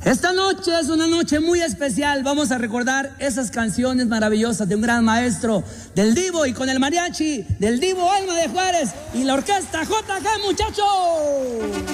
Esta noche es una noche muy especial. Vamos a recordar esas canciones maravillosas de un gran maestro, del Divo, y con el mariachi del Divo Alma de Juárez y la orquesta JG, muchachos.